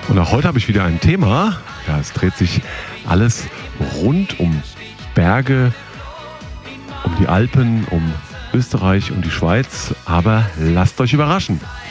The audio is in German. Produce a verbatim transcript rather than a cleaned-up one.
Und auch heute habe ich wieder ein Thema. Ja, es dreht sich alles rund um Berge, um die Alpen, um Österreich, um die Schweiz. Aber lasst euch überraschen.